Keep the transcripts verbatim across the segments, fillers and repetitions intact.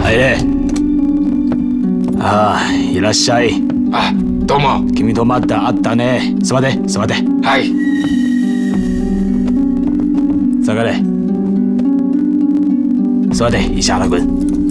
入れ。ああ、いらっしゃい。 あ、どうも。 君とまた会ったね。座れ、座れ。 はい。 下がれ。座れ、石原君。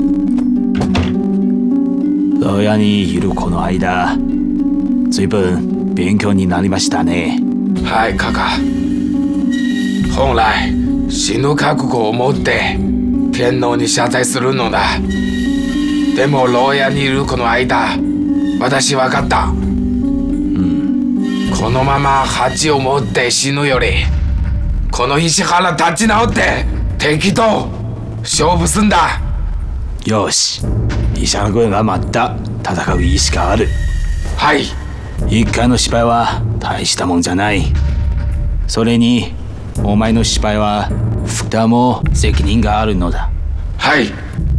牢屋にいるこの間、随分勉強になりましたね。 はい、カカ。本来死ぬ覚悟を持って天皇に謝罪するのだ。でも牢屋にいるこの間、私分かった。うん。このまま恥を持って死ぬより、この石原立ち直って敵と勝負すんだ。 よし、石原君がまた戦う意志がある。 はい。 一回の失敗は大したもんじゃない。それにお前の失敗は福田も責任があるのだ。 はい。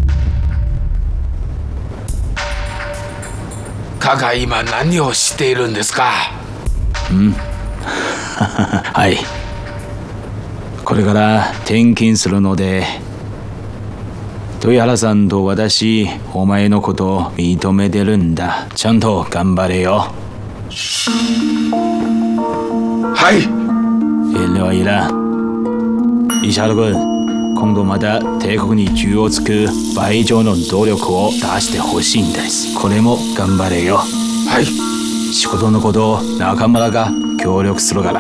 カカ、今何をしているんですか？ うんはい。これから転勤するので、豊原さんと私、お前のことを認めてるんだ。ちゃんと頑張れよ。 はい。 遠慮はいらん。石原君、今度また帝国に銃をつく倍以上の努力を出してほしいんです。これも頑張れよ。 はい。 仕事のことを中村が協力するから。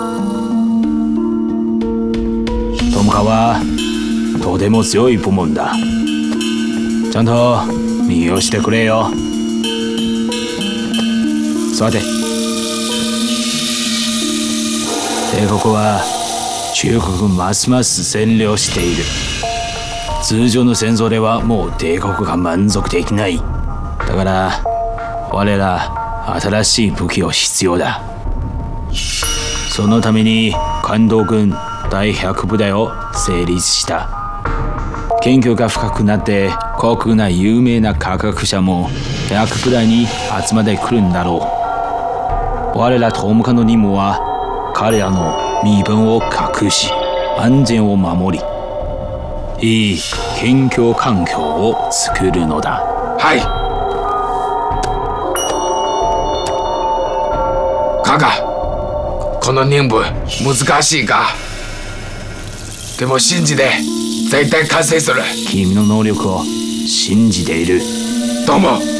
友果はとても強い部門だ。ちゃんと利用してくれよ。さて、帝国は中国ますます占領している。通常の戦争ではもう帝国が満足できない。だから我ら新しい武器を必要だ。そのために関東軍第ひゃく部隊を成立した。研究が深くなって国内有名な科学者もひゃく部隊に集まってくるんだろう。我ら友果の任務は彼らの身分を隠し、安全を守り、いい研究環境を作るのだ。 はい。カカ、この任務難しいか？でも信じて絶対完成する。 君の能力を信じている。 どうも。